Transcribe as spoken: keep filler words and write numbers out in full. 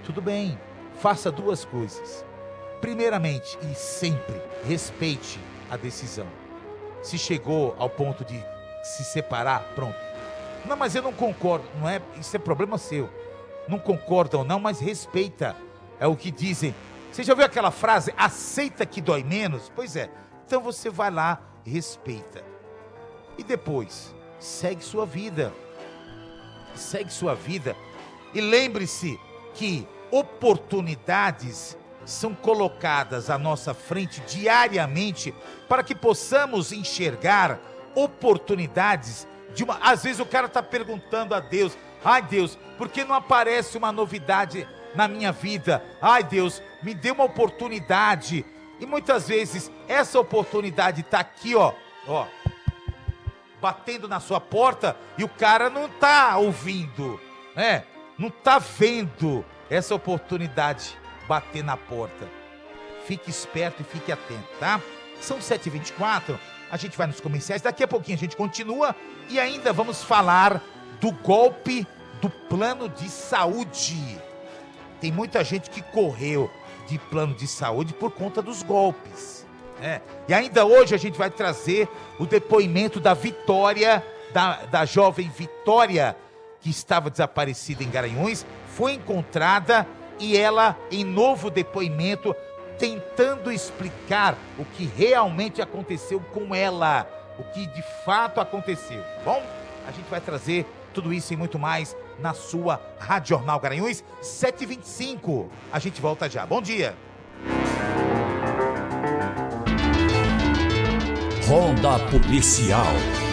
tudo bem, faça duas coisas. Primeiramente e sempre, respeite a decisão. Se chegou ao ponto de se separar, pronto. Não, mas eu não concordo, não é, isso é problema seu. Não concorda ou não, mas respeita. É o que dizem. Você já ouviu aquela frase, aceita que dói menos? Pois é, então você vai lá, respeita. E depois, segue sua vida. Segue sua vida. E lembre-se que oportunidades são colocadas à nossa frente diariamente para que possamos enxergar oportunidades de uma... Às vezes o cara está perguntando a Deus, ai Deus, por que não aparece uma novidade na minha vida? Ai Deus, me dê uma oportunidade. E muitas vezes essa oportunidade está aqui, ó, ó, batendo na sua porta e o cara não está ouvindo, né? Não está vendo essa oportunidade bater na porta. Fique esperto e fique atento, tá? São sete e vinte e quatro, a gente vai nos comerciais, daqui a pouquinho a gente continua e ainda vamos falar do golpe do plano de saúde. Tem muita gente que correu de plano de saúde por conta dos golpes, né? E ainda hoje a gente vai trazer o depoimento da Vitória, da, da jovem Vitória, que estava desaparecida em Garanhuns, foi encontrada e ela, em novo depoimento, tentando explicar o que realmente aconteceu com ela, o que de fato aconteceu. Bom, a gente vai trazer tudo isso e muito mais na sua Rádio Jornal Garanhuns, sete e vinte e cinco. A gente volta já. Bom dia. Ronda Policial.